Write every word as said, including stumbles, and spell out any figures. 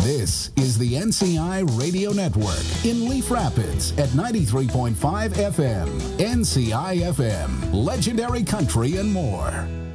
This is the N C I Radio Network in Leaf Rapids at ninety-three point five F M. N C I F M, legendary country and more.